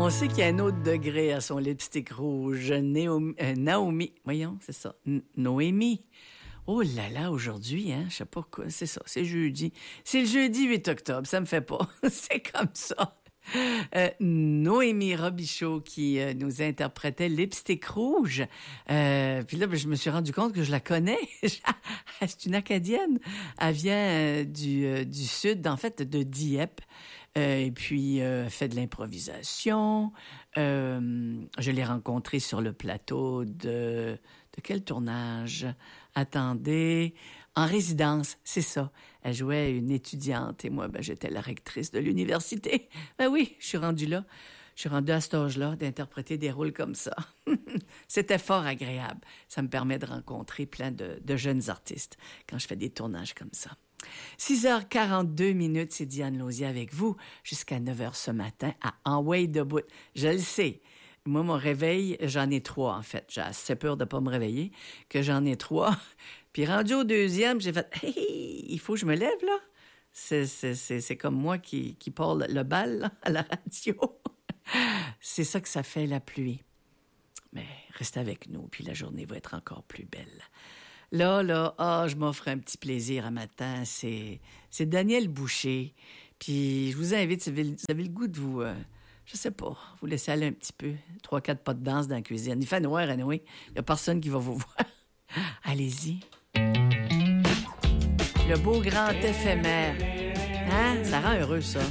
On sait qu'il y a un autre degré à son lipstick rouge. Naomi, voyons, c'est ça. Noémie. Oh là là, aujourd'hui, hein, je sais pas quoi, c'est ça, c'est jeudi. C'est le jeudi 8 octobre, ça me fait pas. C'est comme ça. Noémie Robichaud qui nous interprétait Lipstick Rouge. Puis là, je me suis rendu compte que je la connais. C'est une Acadienne. Elle vient du sud, en fait, de Dieppe. Et puis, fait de l'improvisation. Je l'ai rencontrée sur le plateau de quel tournage? Attendez, en résidence, c'est ça. Elle jouait une étudiante et moi, j'étais la rectrice de l'université. Ben oui, je suis rendue là. Je suis rendue à cet âge-là d'interpréter des rôles comme ça. C'était fort agréable. Ça me permet de rencontrer plein de jeunes artistes quand je fais des tournages comme ça. 6h42, c'est Diane Lausier avec vous jusqu'à 9h ce matin à En Way debout. Je le sais. Moi, mon réveil, j'en ai 3, en fait. J'ai assez peur de pas me réveiller que j'en ai 3. Puis rendu au deuxième, j'ai fait « Hey, il faut que je me lève, là. » C'est comme moi qui parle le bal là, à la radio. C'est ça que ça fait, la pluie. Mais restez avec nous, puis la journée va être encore plus belle. Là, je m'offre un petit plaisir un matin. C'est Daniel Boucher. Puis je vous invite, si vous avez le goût de vous... je sais pas, vous laissez aller un petit peu. 3-4 pas de danse dans la cuisine. Il fait noir, anyway. Il n'y a personne qui va vous voir. Allez-y. Le beau grand éphémère. Hein? Ça rend heureux, ça.